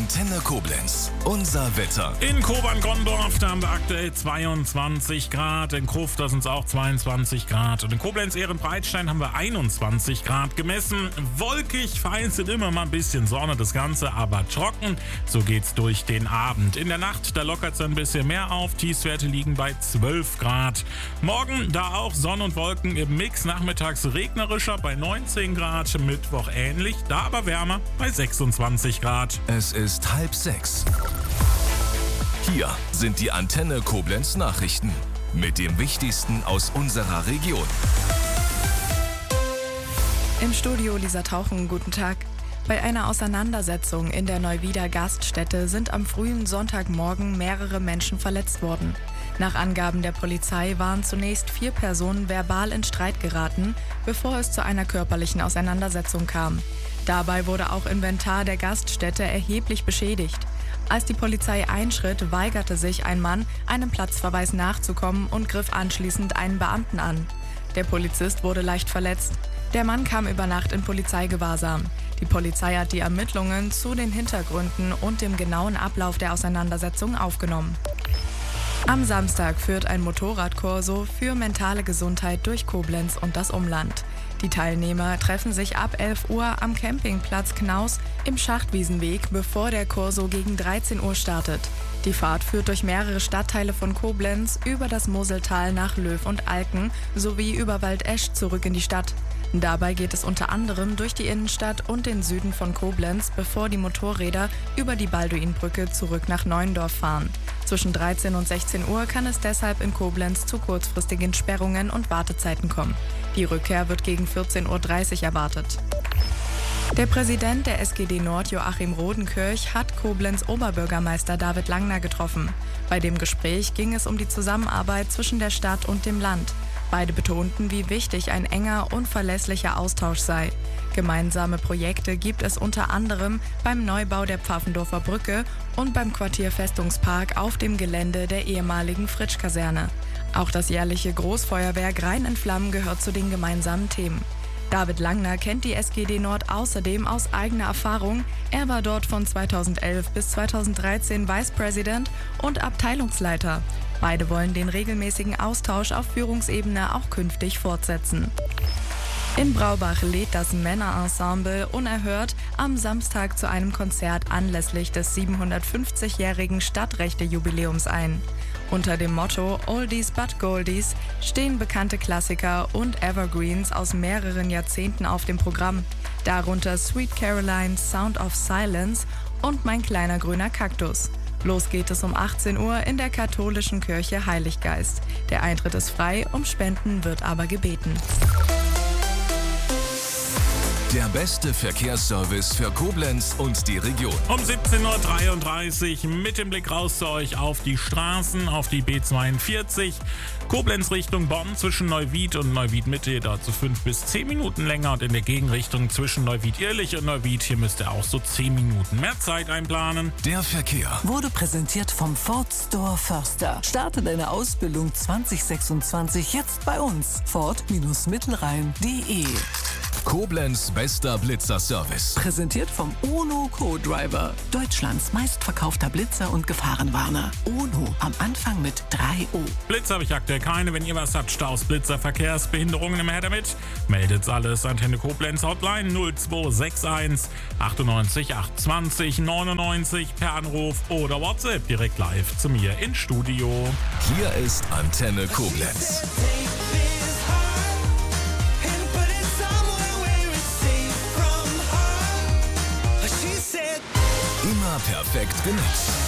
Antenne Koblenz. Unser Wetter. In Kobern-Gondorf, da haben wir aktuell 22 Grad. In Kruf, da sind es auch 22 Grad. Und in Koblenz-Ehrenbreitstein haben wir 21 Grad gemessen. Wolkig, vereinzelt immer mal ein bisschen Sonne, das Ganze aber trocken. So geht's durch den Abend. In der Nacht, da lockert es ein bisschen mehr auf. Tiefstwerte liegen bei 12 Grad. Morgen, da auch Sonne und Wolken im Mix. Nachmittags regnerischer bei 19 Grad. Mittwoch ähnlich, da aber wärmer bei 26 Grad. Es ist 5:30. Hier sind die Antenne Koblenz Nachrichten mit dem Wichtigsten aus unserer Region. Im Studio Lisa Tauchen, guten Tag. Bei einer Auseinandersetzung in der Neuwieder Gaststätte sind am frühen Sonntagmorgen mehrere Menschen verletzt worden. Nach Angaben der Polizei waren zunächst 4 Personen verbal in Streit geraten, bevor es zu einer körperlichen Auseinandersetzung kam. Dabei wurde auch Inventar der Gaststätte erheblich beschädigt. Als die Polizei einschritt, weigerte sich ein Mann, einem Platzverweis nachzukommen und griff anschließend einen Beamten an. Der Polizist wurde leicht verletzt. Der Mann kam über Nacht in Polizeigewahrsam. Die Polizei hat die Ermittlungen zu den Hintergründen und dem genauen Ablauf der Auseinandersetzung aufgenommen. Am Samstag führt ein Motorradkorso für mentale Gesundheit durch Koblenz und das Umland. Die Teilnehmer treffen sich ab 11 Uhr am Campingplatz Knaus im Schachtwiesenweg, bevor der Korso gegen 13 Uhr startet. Die Fahrt führt durch mehrere Stadtteile von Koblenz, über das Moseltal nach Löw und Alken sowie über Waldesch zurück in die Stadt. Dabei geht es unter anderem durch die Innenstadt und den Süden von Koblenz, bevor die Motorräder über die Balduinbrücke zurück nach Neuendorf fahren. Zwischen 13 und 16 Uhr kann es deshalb in Koblenz zu kurzfristigen Sperrungen und Wartezeiten kommen. Die Rückkehr wird gegen 14.30 Uhr erwartet. Der Präsident der SGD Nord, Joachim Rodenkirch, hat Koblenz-Oberbürgermeister David Langner getroffen. Bei dem Gespräch ging es um die Zusammenarbeit zwischen der Stadt und dem Land. Beide betonten, wie wichtig ein enger und verlässlicher Austausch sei. Gemeinsame Projekte gibt es unter anderem beim Neubau der Pfaffendorfer Brücke und beim Quartier Festungspark auf dem Gelände der ehemaligen Fritsch-Kaserne. Auch das jährliche Großfeuerwerk Rhein in Flammen gehört zu den gemeinsamen Themen. David Langner kennt die SGD Nord außerdem aus eigener Erfahrung. Er war dort von 2011 bis 2013 Vice President und Abteilungsleiter. Beide wollen den regelmäßigen Austausch auf Führungsebene auch künftig fortsetzen. In Braubach lädt das Männerensemble Unerhört am Samstag zu einem Konzert anlässlich des 750-jährigen Stadtrechte-Jubiläums ein. Unter dem Motto Oldies but Goldies stehen bekannte Klassiker und Evergreens aus mehreren Jahrzehnten auf dem Programm. Darunter Sweet Caroline, Sound of Silence und Mein kleiner grüner Kaktus. Los geht es um 18 Uhr in der katholischen Kirche Heiliggeist. Der Eintritt ist frei, um Spenden wird aber gebeten. Der beste Verkehrsservice für Koblenz und die Region. Um 17.33 Uhr mit dem Blick raus zu euch auf die Straßen, auf die B42. Koblenz Richtung Bonn zwischen Neuwied und Neuwied-Mitte, dazu 5 bis 10 Minuten länger. Und in der Gegenrichtung zwischen Neuwied-Irlich und Neuwied, hier müsst ihr auch so 10 Minuten mehr Zeit einplanen. Der Verkehr wurde präsentiert vom Ford Store Förster. Starte deine Ausbildung 2026 jetzt bei uns. Ford-Mittelrhein.de. Koblenz bester Blitzerservice. Präsentiert vom UNO Co-Driver. Deutschlands meistverkaufter Blitzer und Gefahrenwarner. UNO am Anfang mit 3O. Blitz habe ich aktuell keine. Wenn ihr was habt, Staus, Blitzer, Verkehrsbehinderungen, immer her damit. Meldet's alles. Antenne Koblenz Hotline 0261 98 820 99 per Anruf oder WhatsApp direkt live zu mir ins Studio. Hier ist Antenne Koblenz. Immer perfekt genutzt.